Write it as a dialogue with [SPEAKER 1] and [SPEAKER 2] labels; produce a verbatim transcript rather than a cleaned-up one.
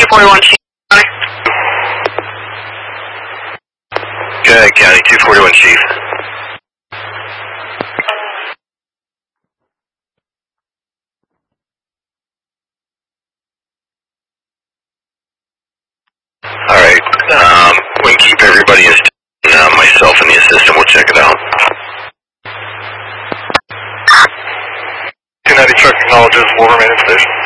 [SPEAKER 1] two forty-one Chief.
[SPEAKER 2] Good, County two forty-one Chief. Alright, um, we can keep everybody in, uh, myself and the assistant, we'll check it out.
[SPEAKER 3] two ninety truck acknowledges will remain in station.